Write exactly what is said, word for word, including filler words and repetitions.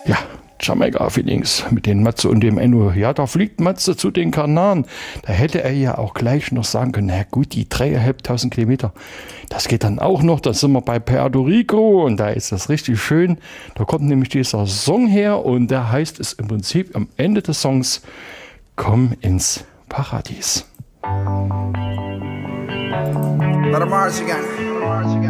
Ja, Jamaika-Feelings mit den Matze und dem Enno. Ja, da fliegt Matze zu den Kanaren. Da hätte er ja auch gleich noch sagen können, na gut, die dreieinhalbtausend Kilometer, das geht dann auch noch. Da sind wir bei Puerto Rico und da ist das richtig schön. Da kommt nämlich dieser Song her und da heißt es im Prinzip am Ende des Songs, komm ins Paradies. Let 'em march again.